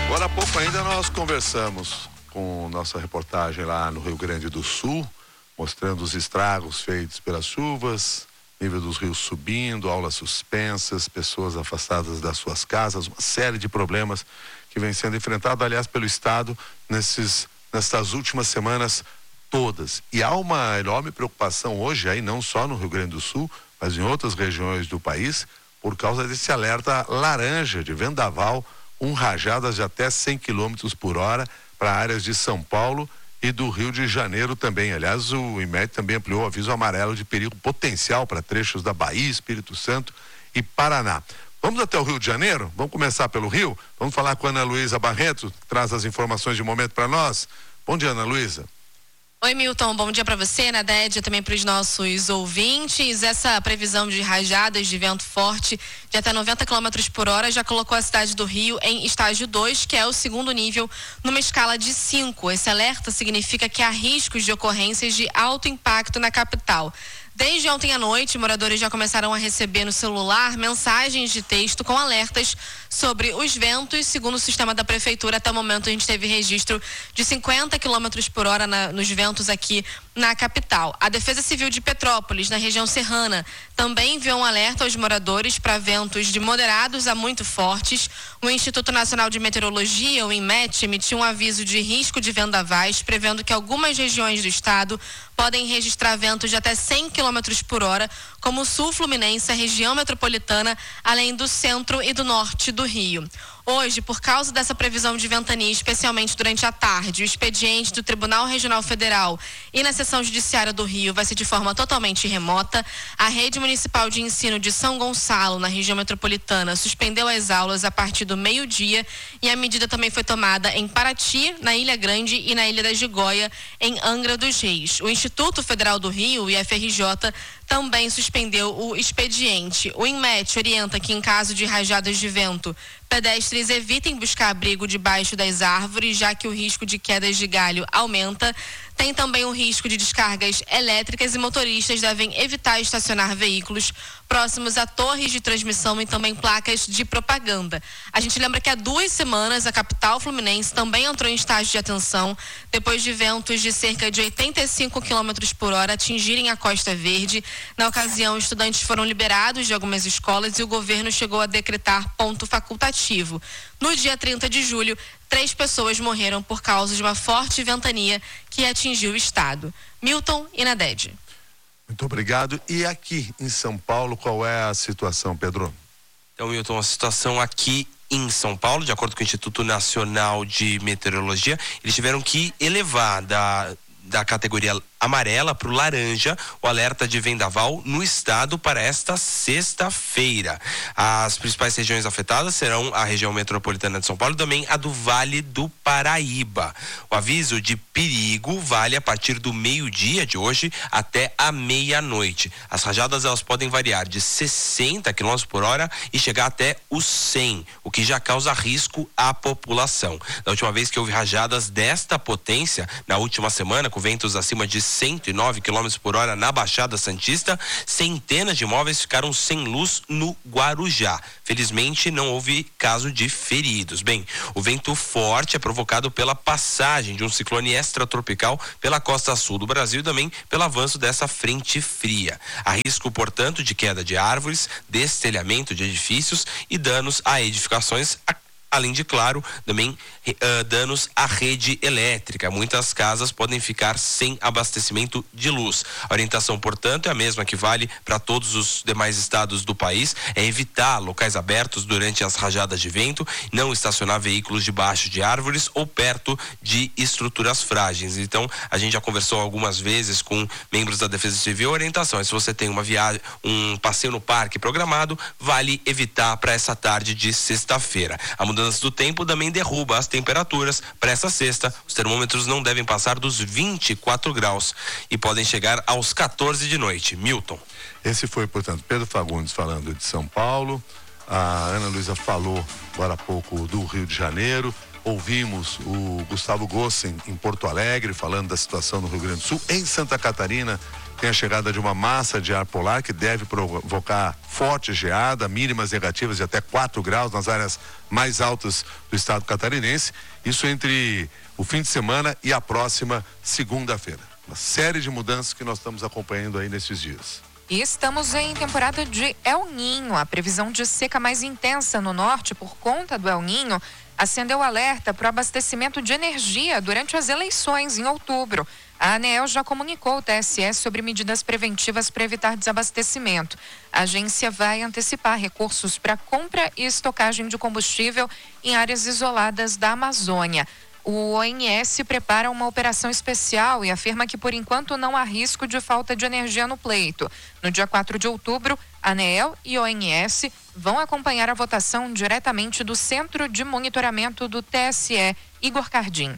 Agora há pouco ainda nós conversamos com nossa reportagem lá no Rio Grande do Sul, mostrando os estragos feitos pelas chuvas, nível dos rios subindo, aulas suspensas, pessoas afastadas das suas casas, uma série de problemas que vem sendo enfrentado, aliás, pelo Estado nestas últimas semanas todas. E há uma enorme preocupação hoje aí, não só no Rio Grande do Sul, mas em outras regiões do país, por causa desse alerta laranja de vendaval, rajadas de até 100 km por hora para áreas de São Paulo e do Rio de Janeiro também. Aliás, o IMET também ampliou o aviso amarelo de perigo potencial para trechos da Bahia, Espírito Santo e Paraná. Vamos até o Rio de Janeiro? Vamos começar pelo Rio? Vamos falar com a Ana Luísa Barreto, que traz as informações de momento para nós. Bom dia, Ana Luísa. Oi, Milton, bom dia para você, na DED, também para os nossos ouvintes. Essa previsão de rajadas de vento forte de até 90 km por hora já colocou a cidade do Rio em estágio 2, que é o segundo nível, numa escala de 5. Esse alerta significa que há riscos de ocorrências de alto impacto na capital. Desde ontem à noite, moradores já começaram a receber no celular mensagens de texto com alertas sobre os ventos. Segundo o sistema da prefeitura, até o momento a gente teve registro de 50 km por hora nos ventos aqui na capital. A Defesa Civil de Petrópolis, na região serrana, também enviou um alerta aos moradores para ventos de moderados a muito fortes. O Instituto Nacional de Meteorologia, o INMET, emitiu um aviso de risco de vendavais, prevendo que algumas regiões do estado podem registrar ventos de até 100 km por hora, como o sul fluminense, a região metropolitana, além do centro e do norte do Rio. Hoje, por causa dessa previsão de ventania, especialmente durante a tarde, o expediente do Tribunal Regional Federal e na Seção Judiciária do Rio vai ser de forma totalmente remota. A Rede Municipal de Ensino de São Gonçalo, na região metropolitana, suspendeu as aulas a partir do meio-dia e a medida também foi tomada em Paraty, na Ilha Grande e na Ilha da Gigoia, em Angra dos Reis. O Instituto Federal do Rio, o IFRJ, também suspendeu o expediente. O INMET orienta que, em caso de rajadas de vento, pedestres evitem buscar abrigo debaixo das árvores, já que o risco de quedas de galho aumenta. Tem também o risco de descargas elétricas e motoristas devem evitar estacionar veículos próximos a torres de transmissão e também placas de propaganda. A gente lembra que há 2 semanas a capital fluminense também entrou em estágio de atenção depois de ventos de cerca de 85 km por hora atingirem a Costa Verde. Na ocasião, estudantes foram liberados de algumas escolas e o governo chegou a decretar ponto facultativo. No dia 30 de julho, 3 pessoas morreram por causa de uma forte ventania que atingiu o estado. Milton e Naded. Muito obrigado. E aqui em São Paulo, qual é a situação, Pedro? Então, Milton, a situação aqui em São Paulo, de acordo com o Instituto Nacional de Meteorologia, eles tiveram que elevar da categoria amarela para o laranja o alerta de vendaval no estado para esta sexta-feira. As principais regiões afetadas serão a região metropolitana de São Paulo e também a do Vale do Paraíba. O aviso de perigo vale a partir do meio-dia de hoje até a meia-noite. As rajadas elas podem variar de 60 km por hora e chegar até os 100, o que já causa risco à população. Da última vez que houve rajadas desta potência, na última semana, com ventos acima de 109 km por hora na Baixada Santista, centenas de imóveis ficaram sem luz no Guarujá. Felizmente, não houve caso de feridos. Bem, o vento forte é provocado pela passagem de um ciclone extratropical pela costa sul do Brasil e também pelo avanço dessa frente fria. Há risco, portanto, de queda de árvores, destelhamento de edifícios e danos a edificações, além de, claro, também danos à rede elétrica. Muitas casas podem ficar sem abastecimento de luz. A orientação, portanto, é a mesma que vale para todos os demais estados do país, é evitar locais abertos durante as rajadas de vento, não estacionar veículos debaixo de árvores ou perto de estruturas frágeis. Então, a gente já conversou algumas vezes com membros da Defesa Civil. A orientação é: se você tem uma viagem, um passeio no parque programado, vale evitar para essa tarde de sexta-feira. A mudança do tempo também derruba as temperaturas. Para essa sexta, os termômetros não devem passar dos 24 graus e podem chegar aos 14 de noite. Milton. Esse foi, portanto, Pedro Fagundes falando de São Paulo. A Ana Luísa falou agora há pouco do Rio de Janeiro. Ouvimos o Gustavo Gossen em Porto Alegre falando da situação no Rio Grande do Sul. Em Santa Catarina tem a chegada de uma massa de ar polar que deve provocar forte geada, mínimas negativas de até 4 graus nas áreas mais altas do estado catarinense. Isso entre o fim de semana e a próxima segunda-feira. Uma série de mudanças que nós estamos acompanhando aí nesses dias. E estamos em temporada de El Niño. A previsão de seca mais intensa no norte por conta do El Niño acendeu alerta para o abastecimento de energia durante as eleições em outubro. A ANEEL já comunicou ao TSE sobre medidas preventivas para evitar desabastecimento. A agência vai antecipar recursos para compra e estocagem de combustível em áreas isoladas da Amazônia. O ONS prepara uma operação especial e afirma que, por enquanto, não há risco de falta de energia no pleito. No dia 4 de outubro, a ANEEL e o ONS vão acompanhar a votação diretamente do Centro de Monitoramento do TSE, Igor Cardim.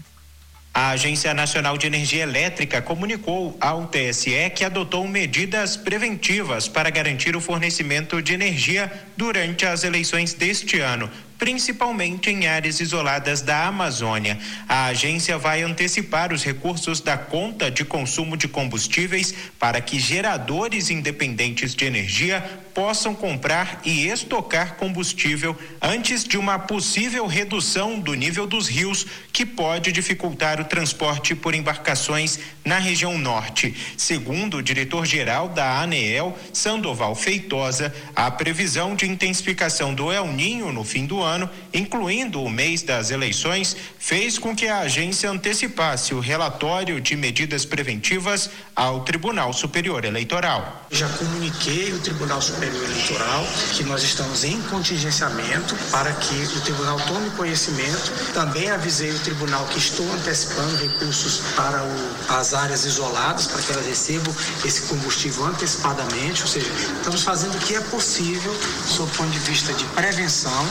A Agência Nacional de Energia Elétrica comunicou ao TSE que adotou medidas preventivas para garantir o fornecimento de energia durante as eleições deste ano, principalmente em áreas isoladas da Amazônia. A agência vai antecipar os recursos da conta de consumo de combustíveis para que geradores independentes de energia possam comprar e estocar combustível antes de uma possível redução do nível dos rios, que pode dificultar o transporte por embarcações na região norte. Segundo o diretor-geral da ANEEL, Sandoval Feitosa, a previsão de intensificação do El Niño no fim do ano, incluindo o mês das eleições, fez com que a agência antecipasse o relatório de medidas preventivas ao Tribunal Superior Eleitoral. Já comuniquei ao Tribunal Superior Eleitoral que nós estamos em contingenciamento para que o Tribunal tome conhecimento. Também avisei o Tribunal que estou antecipando recursos para as áreas isoladas, para que elas recebam esse combustível antecipadamente, ou seja, estamos fazendo o que é possível sob o ponto de vista de prevenção,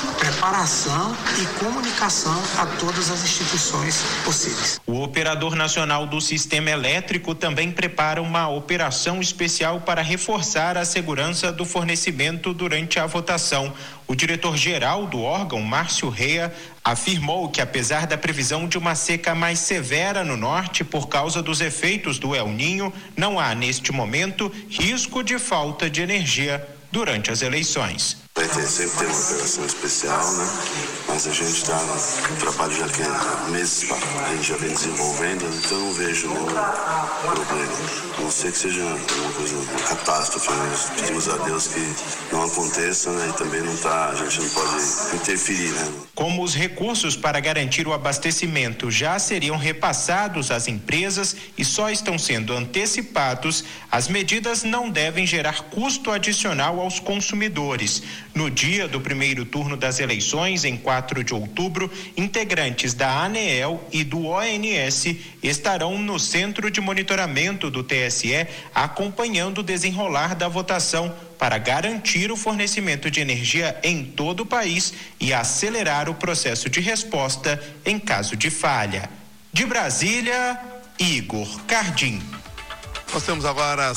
preparação e comunicação a todas as instituições possíveis. O Operador Nacional do Sistema Elétrico também prepara uma operação especial para reforçar a segurança do fornecimento durante a votação. O diretor-geral do órgão, Márcio Rea, afirmou que, apesar da previsão de uma seca mais severa no norte por causa dos efeitos do El Niño, não há, neste momento, risco de falta de energia durante as eleições. Sempre tem uma operação especial, né? Mas a gente está no trabalho já que há meses a gente já vem desenvolvendo, então não vejo nenhum problema. A não ser que seja uma coisa, uma catástrofe, né? Pedimos a Deus que não aconteça, né? E também a gente não pode interferir, né? Como os recursos para garantir o abastecimento já seriam repassados às empresas e só estão sendo antecipados, as medidas não devem gerar custo adicional aos consumidores. No dia do primeiro turno das eleições, em 4 de outubro, integrantes da ANEEL e do ONS estarão no Centro de Monitoramento do TSE acompanhando o desenrolar da votação para garantir o fornecimento de energia em todo o país e acelerar o processo de resposta em caso de falha. De Brasília, Igor Cardim. Nós temos agora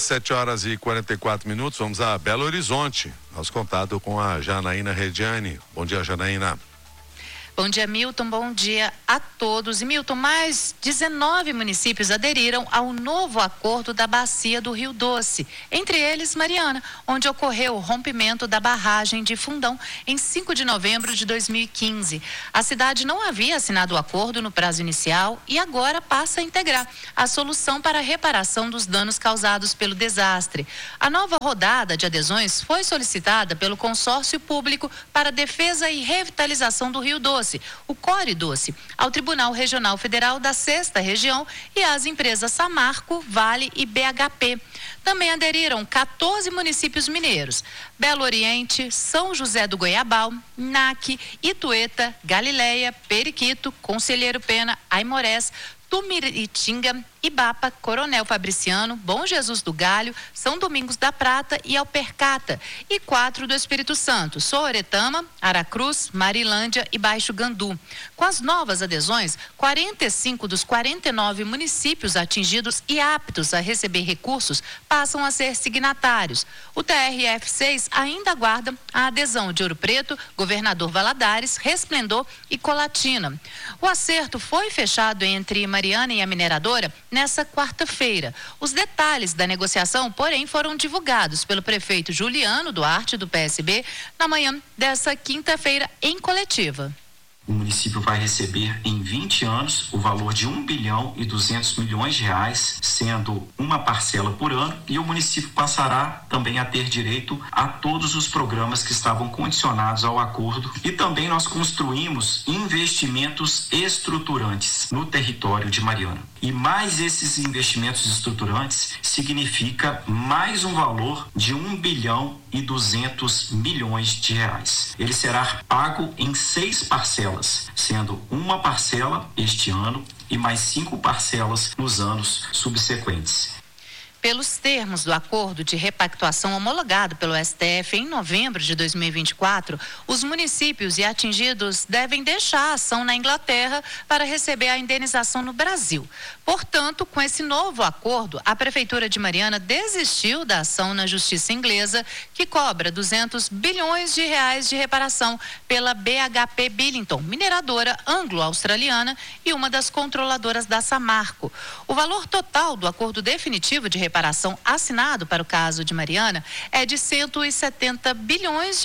7h44. Vamos a Belo Horizonte. Nosso contato com a Janaína Rediani. Bom dia, Janaína. Bom dia, Milton. Bom dia a todos. E, Milton, mais 19 municípios aderiram ao novo acordo da Bacia do Rio Doce. Entre eles, Mariana, onde ocorreu o rompimento da barragem de Fundão em 5 de novembro de 2015. A cidade não havia assinado o acordo no prazo inicial e agora passa a integrar a solução para a reparação dos danos causados pelo desastre. A nova rodada de adesões foi solicitada pelo Consórcio Público para a Defesa e Revitalização do Rio Doce, o Core Doce, ao Tribunal Regional Federal da 6ª Região e às empresas Samarco, Vale e BHP. Também aderiram 14 municípios mineiros: Belo Oriente, São José do Goiabal, Naque, Itueta, Galileia, Periquito, Conselheiro Pena, Aimorés, Tumiritinga, Ibapa, Coronel Fabriciano, Bom Jesus do Galho, São Domingos da Prata e Alpercata, e 4 do Espírito Santo, Sooretama, Aracruz, Marilândia e Baixo Gandu. Com as novas adesões, 45 dos 49 municípios atingidos e aptos a receber recursos passam a ser signatários. O TRF6 ainda aguarda a adesão de Ouro Preto, Governador Valadares, Resplendor e Colatina. O acerto foi fechado entre Mariana e a mineradora nessa quarta-feira. Os detalhes da negociação, porém, foram divulgados pelo prefeito Juliano Duarte, do PSB, na manhã dessa quinta-feira, em coletiva. O município vai receber em 20 anos o valor de R$1 bilhão e 200 milhões, sendo uma parcela por ano, e o município passará também a ter direito a todos os programas que estavam condicionados ao acordo. E também nós construímos investimentos estruturantes no território de Mariana. E mais esses investimentos estruturantes significa mais um valor de R$1 bilhão e 200 milhões. Ele será pago em 6 parcelas, sendo uma parcela este ano e mais 5 parcelas nos anos subsequentes. Pelos termos do acordo de repactuação homologado pelo STF em novembro de 2024, os municípios e atingidos devem deixar a ação na Inglaterra para receber a indenização no Brasil. Portanto, com esse novo acordo, a Prefeitura de Mariana desistiu da ação na Justiça Inglesa, que cobra R$200 bilhões de reparação pela BHP Billiton, mineradora anglo-australiana e uma das controladoras da Samarco. O valor total do acordo definitivo de reparação assinado para o caso de Mariana é de R$170 bilhões,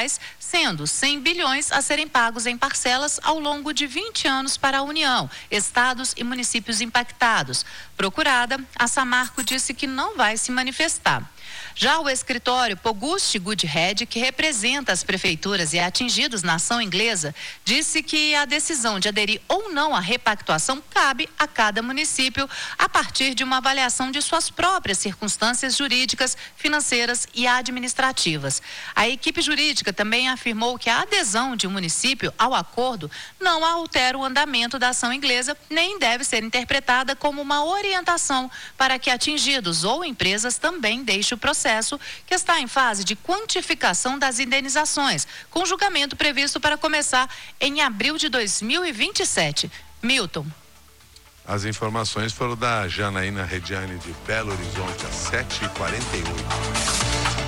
sendo 100 bilhões a serem pagos em parcelas ao longo de 20 anos para a União, estados e municípios impactados. Procurada, a Samarco disse que não vai se manifestar. Já o escritório Pogusti Goodhead, que representa as prefeituras e atingidos na ação inglesa, disse que a decisão de aderir ou não à repactuação cabe a cada município a partir de uma avaliação de suas próprias circunstâncias jurídicas, financeiras e administrativas. A equipe jurídica também afirmou que a adesão de um município ao acordo não altera o andamento da ação inglesa, nem deve ser interpretada como uma orientação para que atingidos ou empresas também deixem o processo, que está em fase de quantificação das indenizações, com julgamento previsto para começar em abril de 2027. Milton. As informações foram da Janaína Rediane, de Belo Horizonte, às 7h48.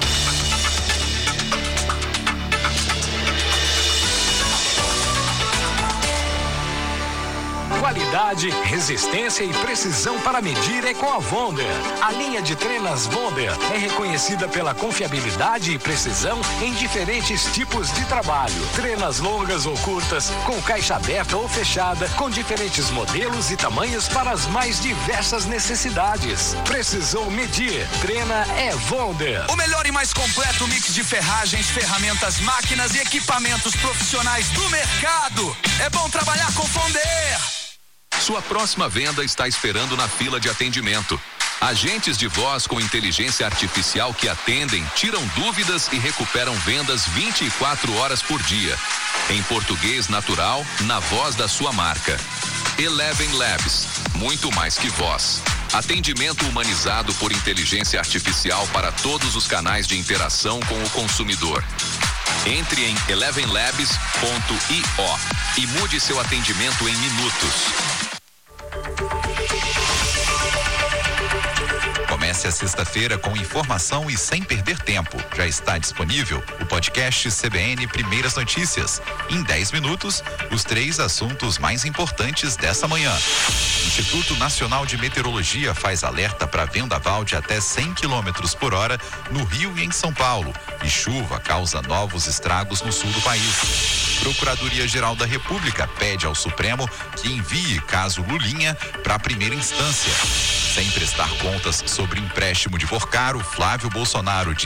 Qualidade, resistência e precisão para medir é com a Wonder. A linha de trenas Wonder é reconhecida pela confiabilidade e precisão em diferentes tipos de trabalho. Trenas longas ou curtas, com caixa aberta ou fechada, com diferentes modelos e tamanhos para as mais diversas necessidades. Precisou medir? Trena é Wonder. O melhor e mais completo mix de ferragens, ferramentas, máquinas e equipamentos profissionais do mercado. É bom trabalhar com Wonder. Sua próxima venda está esperando na fila de atendimento. Agentes de voz com inteligência artificial que atendem, tiram dúvidas e recuperam vendas 24 horas por dia. Em português natural, na voz da sua marca. Eleven Labs, muito mais que voz. Atendimento humanizado por inteligência artificial para todos os canais de interação com o consumidor. Entre em elevenlabs.io e mude seu atendimento em minutos. Comece a sexta-feira com informação e sem perder tempo. Já está disponível o podcast CBN Primeiras Notícias. Em 10 minutos, os 3 assuntos mais importantes dessa manhã. Instituto Nacional de Meteorologia faz alerta para vendaval de até 100 km por hora no Rio e em São Paulo. E chuva causa novos estragos no sul do país. Procuradoria-Geral da República pede ao Supremo que envie caso Lulinha para a primeira instância. Sem prestar contas sobre empréstimo de Vorcaro, Flávio Bolsonaro diz